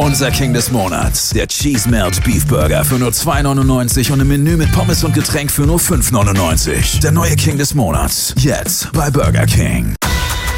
Unser King des Monats. Der Cheese Melt Beef Burger für nur 2,99 und im Menü mit Pommes und Getränk für nur 5,99. Der neue King des Monats. Jetzt bei Burger King.